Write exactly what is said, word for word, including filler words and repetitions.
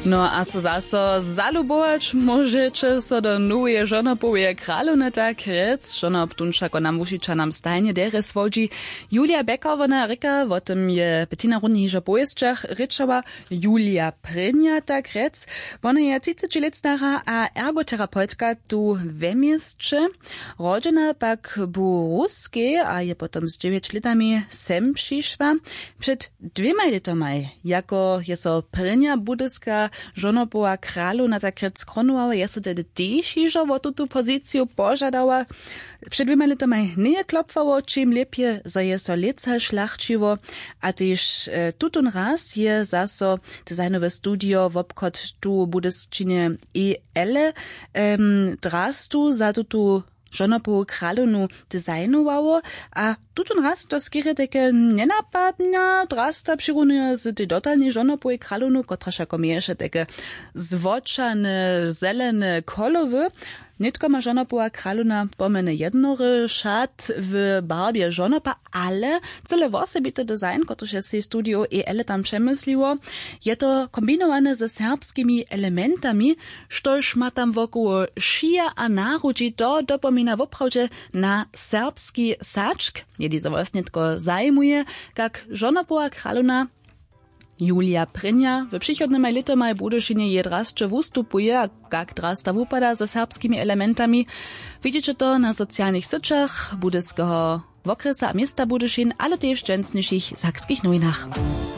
No a so zaso zalubować możecie so do nowej żonopowej kralowny tak rec, żona ptunčako nam wušiča nam stajnie dere swodzi. Julia Bekowana ryka, o tym je Bettina Rundnicher pojeszczach ryczała Julia Prynja tak rec. Ona je trzydzieści lat stara, a ergoterapeutka tu w mieście. Rodzena pak bu ruskiej, a je potem z dziewięć latami sem przyszła. Przed dwiema latami, jako je so Prynja budyska żonopowa kralowna tak rec kronowała, je so tedy też iżo o tutu pozycję pożadała. Przed dwiema latami nie klopfało, czym lepiej za je so leca szlachciwo, a też e, tutun raz je zaso designowe studio w obchod tu budysczynie I L um, drastu za tutu żonopowu kralownu designowało, a tutun raz to skiery takie nienapadnia drasta przyrunuje z tej dotalnej żonopowej kralownu, kotraż jako miejesze takie zwoczane, zelene kolowy. Nitko ma żonopowa kralowna pomene jednory szat w barbie żonopa, ale cele wosebity design, kotryż jest jej studio I L tam przemysliło, je to kombinowane ze serbskimi elementami, štož ma tam wokół šija a narudzi to dopomina woprawdzie na serbski saczk. Jedi za was nitko zajmuje, jak żonopowa kralowna Julia Prynja w przychodnym letomaj Budyszynie je drascze wustupuje, a jak drasta wupada ze serbskimi elementami. Widzicie to na socjalnych syczach budyskiego wokresa a miasta Budyszyn, ale też w dżęsniejszych sakskich nowinach.